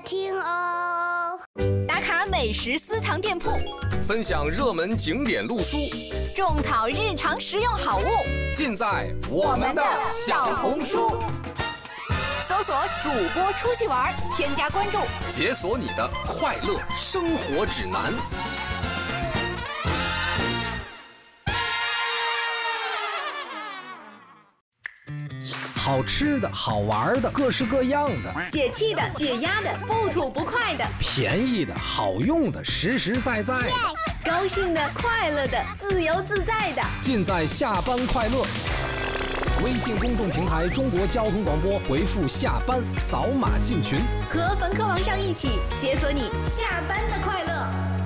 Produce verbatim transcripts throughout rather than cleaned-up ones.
听哦。 打卡美食私藏店铺， 分享热门景点路书， 种草日常实用好物， 尽在我们的小红书。 搜索主播出去玩，添加关注， 解锁你的快乐生活指南。 好吃的好玩的各式各样的， 解气的解压的不吐不快的， 便宜的好用的实实在在， yes! 高兴的快乐的自由自在的， 尽在下班快乐。微信公众平台中国交通广播，回复下班扫码进群， 和冯科王上一起解锁你下班的快乐。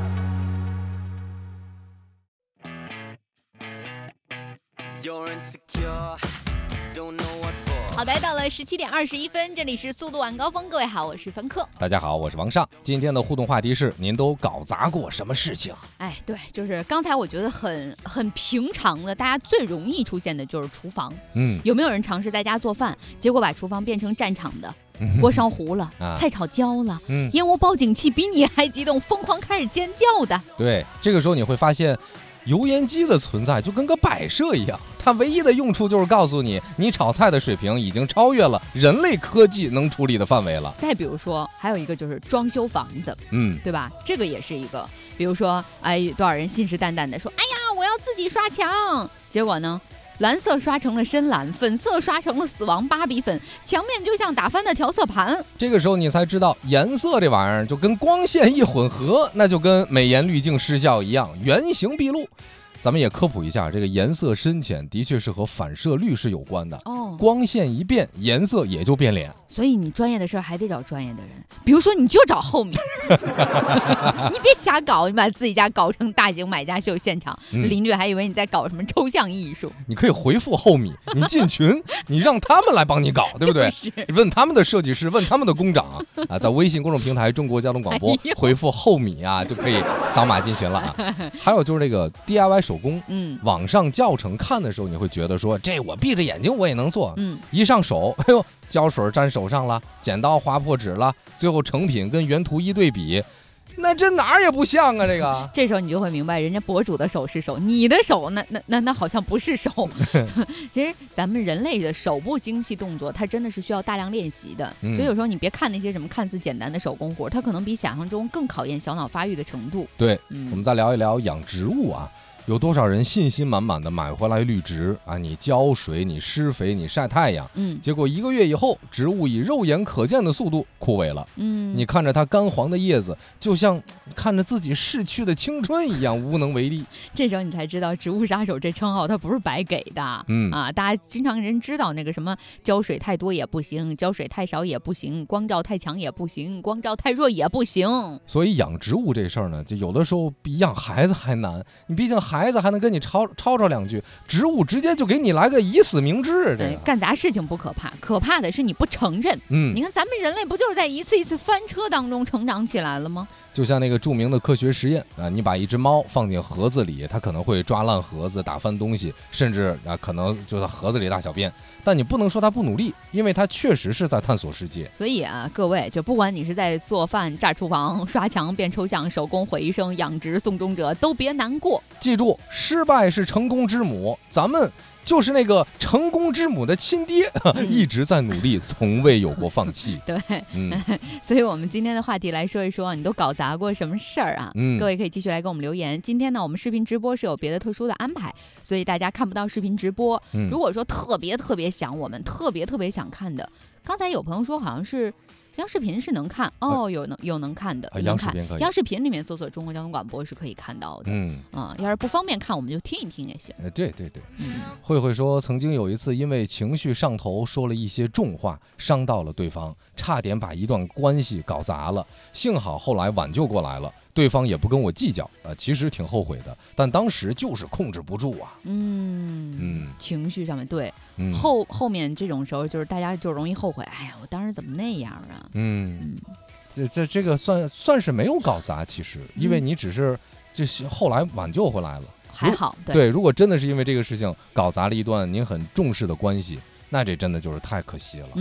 好的，到了十七点二十一分，这里是速度晚高峰，各位好，我是冯克。 大家好，我是王尚。今天的互动话题是：您都搞砸过什么事情？ 哎，对，就是刚才我觉得很很平常的，大家最容易出现的就是厨房。嗯，有没有人尝试在家做饭，结果把厨房变成战场的？锅烧糊了，啊、菜炒焦了，嗯，烟雾报警器比你还激动，疯狂开始尖叫的。 对，这个时候你会发现，油烟机的存在就跟个摆设一样。它唯一的用处就是告诉你，你炒菜的水平已经超越了人类科技能处理的范围了。 再比如说，还有一个就是装修房子，嗯，对吧？这个也是一个，比如说，哎，多少人信誓旦旦的说，哎呀，我要自己刷墙，结果呢，蓝色刷成了深蓝，粉色刷成了死亡芭比粉，墙面就像打翻的调色盘。 这个时候你才知道，颜色这玩意儿就跟光线一混合，那就跟美颜滤镜失效一样，原形毕露。咱们也科普一下，这个颜色深浅的确是和反射率是有关的哦。光线一变，颜色也就变脸。 所以你专业的事儿还得找专业的人，比如说你就找后面，你别瞎搞，你把自己家搞成大型买家秀现场，嗯、邻居还以为你在搞什么抽象艺术。 你可以回复后米，你进群，你让他们来帮你搞，对不对？你问他们的设计师，问他们的工长啊，在微信公众平台中国交通广播、哎、回复后米啊，就可以扫码进群了啊。还有就是这个 D I Y 手工，嗯，网上教程看的时候，你会觉得说，这我闭着眼睛我也能做，嗯，一上手，哎呦，胶水沾手上了，剪刀划破纸了，最后成品跟原图一对比，那这哪儿也不像啊！这个， 这时候你就会明白，人家博主的手是手，你的手那那那那好像不是手。其实咱们人类的手部精细动作，它真的是需要大量练习的。嗯、所以有时候你别看那些什么看似简单的手工活，它可能比想象中更考验小脑发育的程度。 对，嗯、我们再聊一聊养植物啊。有多少人信心满满的买回来绿植啊？你浇水，你施肥，你晒太阳，嗯，结果一个月以后，植物以肉眼可见的速度枯萎了，嗯，你看着它干黄的叶子，就像看着自己逝去的青春一样无能为力。 这时候你才知道，植物杀手这称号它不是白给的，嗯啊，大家经常人知道那个什么浇水太多也不行，浇水太少也不行，光照太强也不行，光照太弱也不行。 所以养植物这事儿呢，就有的时候比养孩子还难，你毕竟孩子还能跟你吵吵吵两句，植物直接就给你来个以死明志。这个、哎、 干砸事情不可怕，可怕的是你不承认。嗯，你看咱们人类不就是在一次一次翻车当中成长起来了吗？ 就像那个著名的科学实验啊，你把一只猫放进盒子里，它可能会抓烂盒子、打翻东西，甚至啊可能就在盒子里大小便。但你不能说它不努力，因为它确实是在探索世界。 所以啊，各位就不管你是在做饭、炸厨房、刷墙变抽象、手工毁一生、养殖送终者，都别难过。 记住，失败是成功之母，咱们就是那个成功之母的亲爹，嗯、一直在努力，从未有过放弃。 对，嗯，所以我们今天的话题来说一说，你都搞砸过什么事儿啊？嗯，各位可以继续来给我们留言。今天呢，我们视频直播是有别的特殊的安排，所以大家看不到视频直播。嗯、如果说特别特别想我们，特别特别想看的，刚才有朋友说好像是。央视频是能看哦，有能有能看的，能看。央视频里面搜索中国交通广播是可以看到的。嗯啊、呃，要是不方便看，我们就听一听也行。 呃，对对对。嗯，慧慧说，曾经有一次因为情绪上头，说了一些重话，伤到了对方，差点把一段关系搞砸了。幸好后来挽救过来了，对方也不跟我计较啊、呃，其实挺后悔的，但当时就是控制不住啊。 嗯嗯，情绪上面对，嗯、后后面这种时候就是大家就容易后悔，哎呀，我当时怎么那样啊？嗯嗯，这这这个算算是没有搞砸，其实，因为你只是就是后来挽救回来了， 还好。 对，对，如果真的是因为这个事情搞砸了一段您很重视的关系，那这真的就是太可惜了。